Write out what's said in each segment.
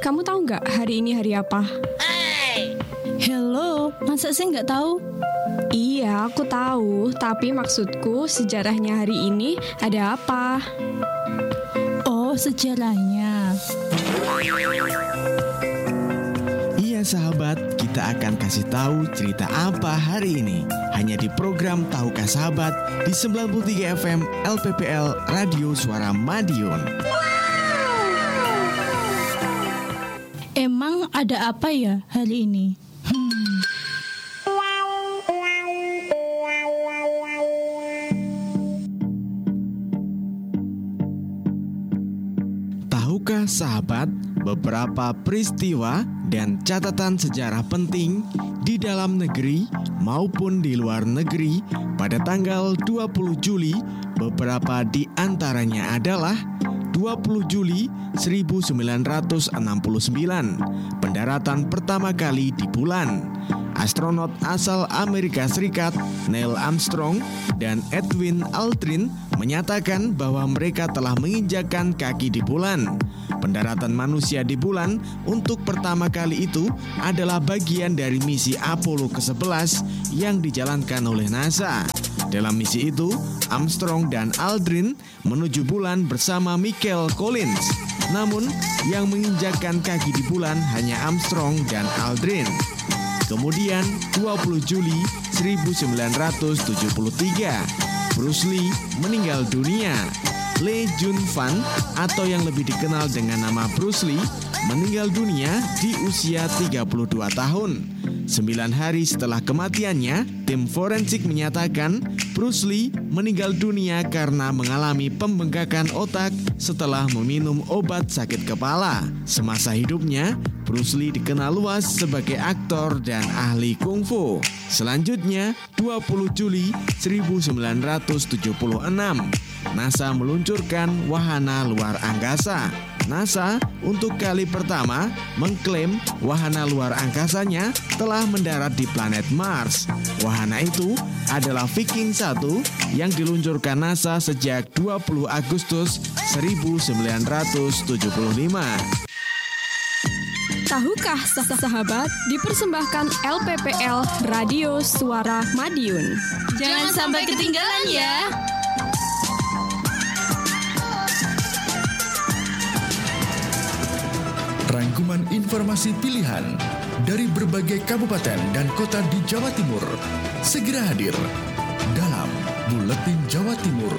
kamu tahu nggak hari ini hari apa? Hello, masa saya nggak tahu? Iya, aku tahu. Tapi maksudku sejarahnya hari ini ada apa? Oh, sejarahnya. Iya sahabat, kita akan kasih tahu cerita apa hari ini. Hanya di program Tahukah Sahabat di 93 FM LPPL Radio Suara Madiun. Emang ada apa ya hari ini? Tahukah sahabat beberapa peristiwa dan catatan sejarah penting di dalam negeri maupun di luar negeri pada tanggal 20 Juli? Beberapa di antaranya adalah 20 Juli 1969, pendaratan pertama kali di bulan. Astronot asal Amerika Serikat Neil Armstrong dan Edwin Aldrin menyatakan bahwa mereka telah menginjakkan kaki di bulan. Pendaratan manusia di bulan untuk pertama kali itu adalah bagian dari misi Apollo ke-11 yang dijalankan oleh NASA. Dalam misi itu, Armstrong dan Aldrin menuju bulan bersama Michael Collins. Namun, yang menginjakkan kaki di bulan hanya Armstrong dan Aldrin. Kemudian, 20 Juli 1973, Bruce Lee meninggal dunia. Lee Jun Fan atau yang lebih dikenal dengan nama Bruce Lee meninggal dunia di usia 32 tahun. 9 hari setelah kematiannya, tim forensik menyatakan Bruce Lee meninggal dunia karena mengalami pembengkakan otak setelah meminum obat sakit kepala. Semasa hidupnya, Bruce Lee dikenal luas sebagai aktor dan ahli kungfu. Selanjutnya, 20 Juli 1976, NASA meluncurkan wahana luar angkasa. NASA untuk kali pertama mengklaim wahana luar angkasanya telah mendarat di planet Mars. Wahana itu adalah Viking 1 yang diluncurkan NASA sejak 20 Agustus 1975. Tahukah sahabat dipersembahkan LPPL Radio Suara Madiun. Jangan sampai ketinggalan ya. Rangkuman informasi pilihan dari berbagai kabupaten dan kota di Jawa Timur segera hadir dalam Buletin Jawa Timur.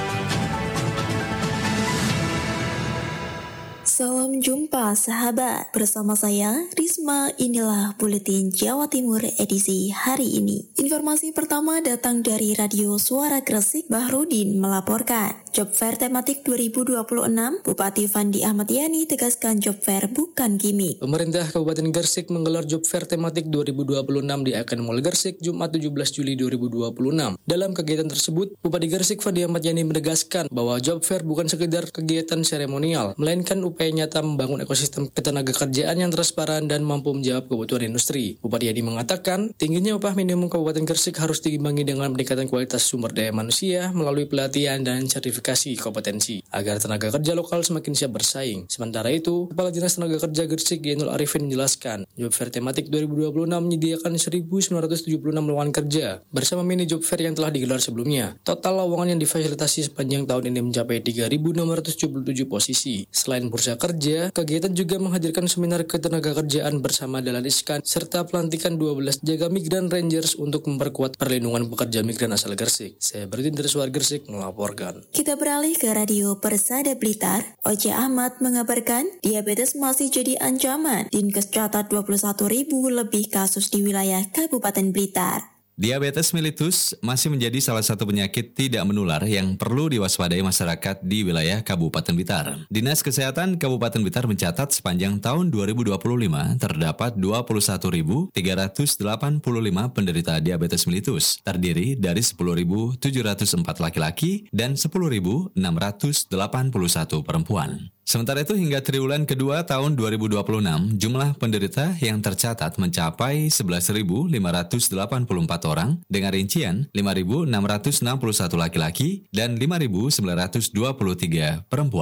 Salam jumpa sahabat, bersama saya Risma. Inilah Buletin Jawa Timur edisi hari ini. Informasi pertama datang dari Radio Suara Gresik. Bahrudin melaporkan Job Fair tematik 2026, Bupati Fandi Ahmad Yani tegaskan Job Fair bukan gimmick. Pemerintah Kabupaten Gresik menggelar Job Fair tematik 2026 di Aken Mall Gresik Jumat 17 Juli 2026. Dalam kegiatan tersebut, Bupati Gresik Fandi Ahmad Yani menegaskan bahwa Job Fair bukan sekedar kegiatan seremonial, melainkan upaya nyata membangun ekosistem ketenagakerjaan yang transparan dan mampu menjawab kebutuhan industri. Bupati Yani mengatakan, tingginya upah minimum Kabupaten Gresik harus diimbangi dengan peningkatan kualitas sumber daya manusia melalui pelatihan dan sertifikasi kompetensi agar tenaga kerja lokal semakin siap bersaing. Sementara itu, Kepala Dinas Tenaga Kerja Gresik Yenul Arifin menjelaskan, Job Fair tematik 2026 menyediakan 1.976 lowongan kerja bersama mini Job Fair yang telah digelar sebelumnya. Total lowongan yang difasilitasi sepanjang tahun ini mencapai 3.677 posisi. Selain bursa kerja, kegiatan juga menghadirkan seminar ketenagakerjaan bersama Dahlan Iskan serta pelantikan 12 jaga migran Rangers untuk memperkuat perlindungan pekerja migran asal Gresik. Saya Berdin dari Suara Gresik melaporkan. Kita beralih ke Radio Persada Blitar. Oce Ahmad mengabarkan diabetes masih jadi ancaman. Dinkes catat 21.000 lebih kasus di wilayah Kabupaten Blitar. Diabetes mellitus masih menjadi salah satu penyakit tidak menular yang perlu diwaspadai masyarakat di wilayah Kabupaten Blitar. Dinas Kesehatan Kabupaten Blitar mencatat sepanjang tahun 2025 terdapat 21.385 penderita diabetes mellitus, terdiri dari 10.704 laki-laki dan 10.681 perempuan. Sementara itu hingga triwulan kedua tahun 2026, jumlah penderita yang tercatat mencapai 11.584 orang dengan rincian 5.661 laki-laki dan 5.923 perempuan.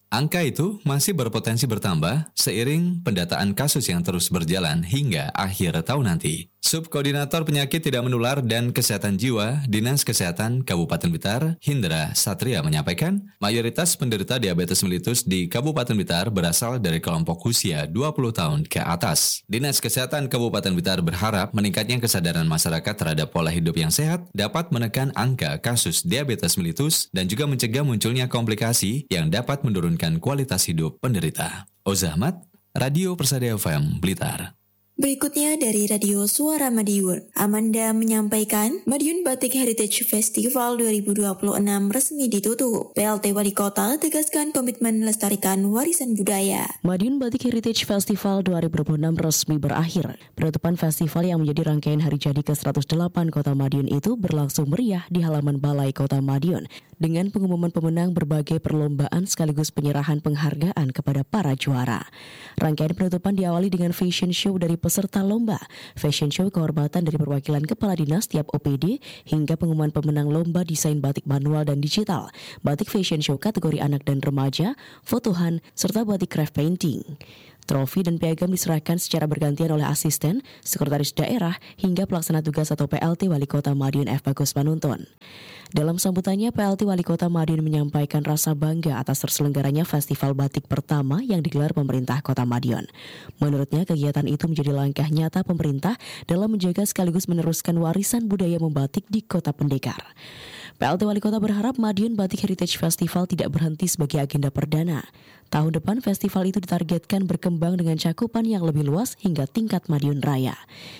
Angka itu masih berpotensi bertambah seiring pendataan kasus yang terus berjalan hingga akhir tahun nanti. Subkoordinator Penyakit Tidak Menular dan Kesehatan Jiwa Dinas Kesehatan Kabupaten Blitar, Hindra Satria menyampaikan, mayoritas penderita diabetes mellitus di Kabupaten Blitar berasal dari kelompok usia 20 tahun ke atas. Dinas Kesehatan Kabupaten Blitar berharap meningkatnya kesadaran masyarakat terhadap pola hidup yang sehat dapat menekan angka kasus diabetes mellitus dan juga mencegah munculnya komplikasi yang dapat menurunkan kualitas hidup penderita. Ozahmat, Radio Persada FM Blitar. Berikutnya dari Radio Suara Madiun, Amanda menyampaikan Madiun Batik Heritage Festival 2026 resmi ditutup. PLT Wali Kota tegaskan komitmen melestarikan warisan budaya. Madiun Batik Heritage Festival 2026 resmi berakhir. Penutupan festival yang menjadi rangkaian hari jadi ke-108 Kota Madiun itu berlangsung meriah di halaman Balai Kota Madiun dengan pengumuman pemenang berbagai perlombaan sekaligus penyerahan penghargaan kepada para juara. Rangkaian penutupan diawali dengan fashion show dari peserta lomba, fashion show kehormatan dari perwakilan kepala dinas tiap OPD, hingga pengumuman pemenang lomba desain batik manual dan digital, batik fashion show kategori anak dan remaja, fotohan, serta batik craft painting. Trofi dan piagam diserahkan secara bergantian oleh asisten, sekretaris daerah, hingga pelaksana tugas atau PLT Wali Kota Madiun F. Bagus Panuntun. Dalam sambutannya, PLT Wali Kota Madiun menyampaikan rasa bangga atas terselenggaranya festival batik pertama yang digelar pemerintah Kota Madiun. Menurutnya, kegiatan itu menjadi langkah nyata pemerintah dalam menjaga sekaligus meneruskan warisan budaya membatik di Kota Pendekar. PLT Wali Kota berharap Madiun Batik Heritage Festival tidak berhenti sebagai agenda perdana. Tahun depan festival itu ditargetkan berkembang dengan cakupan yang lebih luas hingga tingkat Madiun Raya.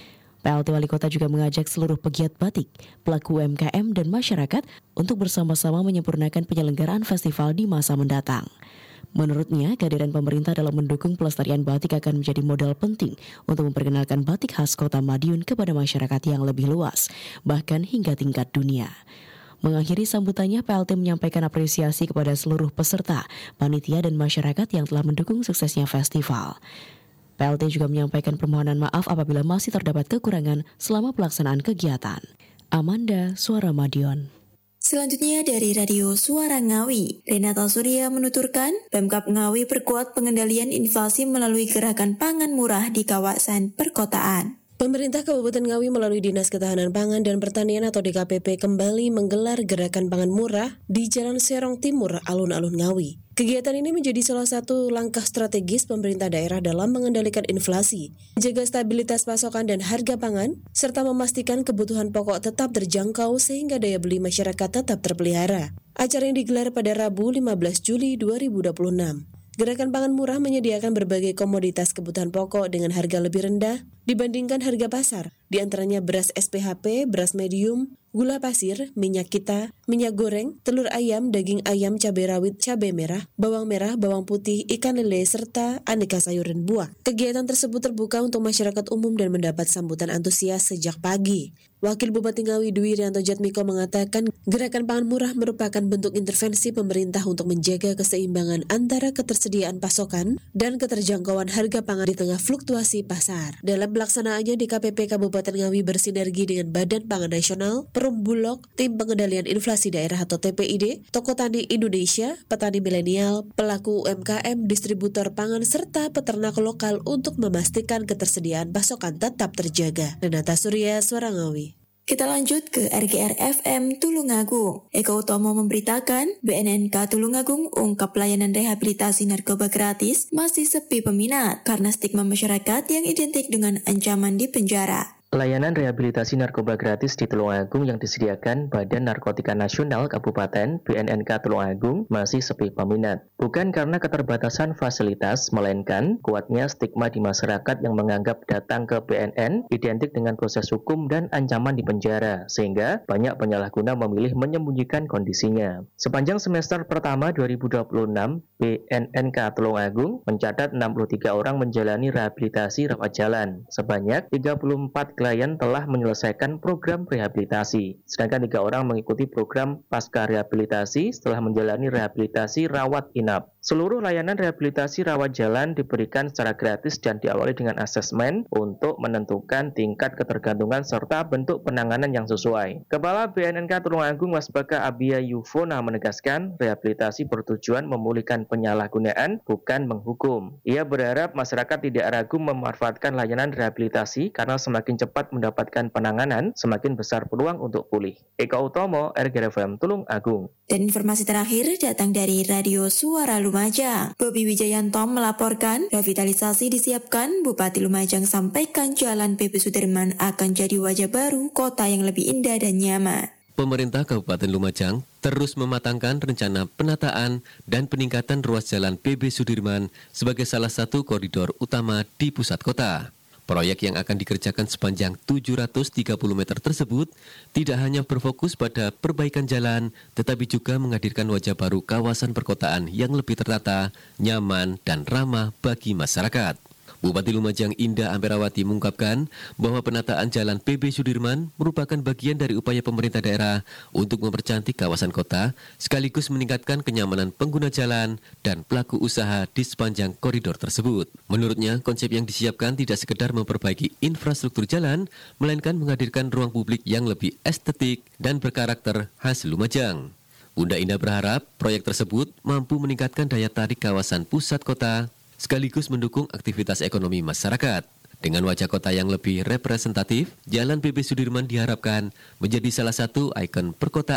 PLT Wali Kota juga mengajak seluruh pegiat batik, pelaku UMKM dan masyarakat untuk bersama-sama menyempurnakan penyelenggaraan festival di masa mendatang. Menurutnya, kehadiran pemerintah dalam mendukung pelestarian batik akan menjadi modal penting untuk memperkenalkan batik khas Kota Madiun kepada masyarakat yang lebih luas, bahkan hingga tingkat dunia. Mengakhiri sambutannya, PLT menyampaikan apresiasi kepada seluruh peserta, panitia dan masyarakat yang telah mendukung suksesnya festival. PLT juga menyampaikan permohonan maaf apabila masih terdapat kekurangan selama pelaksanaan kegiatan. Amanda, Suara Madiun. Selanjutnya dari Radio Suara Ngawi, Renata Surya menuturkan, Pemkab Ngawi perkuat pengendalian inflasi melalui gerakan pangan murah di kawasan perkotaan. Pemerintah Kabupaten Ngawi melalui Dinas Ketahanan Pangan dan Pertanian atau DKPP kembali menggelar gerakan pangan murah di Jalan Serong Timur, Alun-Alun Ngawi. Kegiatan ini menjadi salah satu langkah strategis pemerintah daerah dalam mengendalikan inflasi, menjaga stabilitas pasokan dan harga pangan, serta memastikan kebutuhan pokok tetap terjangkau sehingga daya beli masyarakat tetap terpelihara. Acara yang digelar pada Rabu 15 Juli 2026. Gerakan pangan murah menyediakan berbagai komoditas kebutuhan pokok dengan harga lebih rendah dibandingkan harga pasar, di antaranya beras SPHP, beras medium, gula pasir, minyak kita, minyak goreng, telur ayam, daging ayam, cabai rawit, cabai merah, bawang putih, ikan lele, serta aneka sayur dan buah. Kegiatan tersebut terbuka untuk masyarakat umum dan mendapat sambutan antusias sejak pagi. Wakil Bupati Ngawi Dwi Rianto Jatmiko mengatakan gerakan pangan murah merupakan bentuk intervensi pemerintah untuk menjaga keseimbangan antara ketersediaan pasokan dan keterjangkauan harga pangan di tengah fluktuasi pasar. Dalam pelaksanaannya, DKPP Kabupaten Ngawi bersinergi dengan Badan Pangan Nasional, Perum Bulog, Tim Pengendalian Inflasi Daerah atau TPID, Toko Tani Indonesia, petani milenial, pelaku UMKM, distributor pangan, serta peternak lokal untuk memastikan ketersediaan pasokan tetap terjaga. Renata Surya, Suara Ngawi. Kita lanjut ke RGR FM Tulungagung. Eko Utomo memberitakan, BNNK Tulungagung ungkap pelayanan rehabilitasi narkoba gratis masih sepi peminat karena stigma masyarakat yang identik dengan ancaman di penjara. Layanan rehabilitasi narkoba gratis di Tulungagung yang disediakan Badan Narkotika Nasional Kabupaten BNNK Tulungagung masih sepi peminat. Bukan karena keterbatasan fasilitas, melainkan kuatnya stigma di masyarakat yang menganggap datang ke BNN identik dengan proses hukum dan ancaman di penjara, sehingga banyak penyalahguna memilih menyembunyikan kondisinya. Sepanjang semester pertama 2026, BNNK Tulungagung mencatat 63 orang menjalani rehabilitasi rawat jalan. Sebanyak 34 klien telah menyelesaikan program rehabilitasi, sedangkan 3 orang mengikuti program pasca rehabilitasi setelah menjalani rehabilitasi rawat inap. Seluruh layanan rehabilitasi rawat jalan diberikan secara gratis dan diawali dengan asesmen untuk menentukan tingkat ketergantungan serta bentuk penanganan yang sesuai. Kepala BNNK Tulungagung Mas Baka Abia Yufona menegaskan rehabilitasi bertujuan memulihkan penyalahgunaan, bukan menghukum. Ia berharap masyarakat tidak ragu memanfaatkan layanan rehabilitasi karena semakin cepat mendapatkan penanganan, semakin besar peluang untuk pulih. Eka Utomo, RGFM Tulungagung. Dan informasi terakhir datang dari Radio Suara Lumajang. Bobi Wijayanto melaporkan revitalisasi disiapkan, Bupati Lumajang sampaikan Jalan PB Sudirman akan jadi wajah baru kota yang lebih indah dan nyaman. Pemerintah Kabupaten Lumajang terus mematangkan rencana penataan dan peningkatan ruas jalan PB Sudirman sebagai salah satu koridor utama di pusat kota. Proyek yang akan dikerjakan sepanjang 730 meter tersebut tidak hanya berfokus pada perbaikan jalan, tetapi juga menghadirkan wajah baru kawasan perkotaan yang lebih tertata, nyaman, dan ramah bagi masyarakat. Bupati Lumajang Indah Amperawati mengungkapkan bahwa penataan jalan PB Sudirman merupakan bagian dari upaya pemerintah daerah untuk mempercantik kawasan kota, sekaligus meningkatkan kenyamanan pengguna jalan dan pelaku usaha di sepanjang koridor tersebut. Menurutnya, konsep yang disiapkan tidak sekedar memperbaiki infrastruktur jalan, melainkan menghadirkan ruang publik yang lebih estetik dan berkarakter khas Lumajang. Bunda Indah berharap proyek tersebut mampu meningkatkan daya tarik kawasan pusat kota, sekaligus mendukung aktivitas ekonomi masyarakat. Dengan wajah kota yang lebih representatif, Jalan PB Sudirman diharapkan menjadi salah satu ikon perkotaan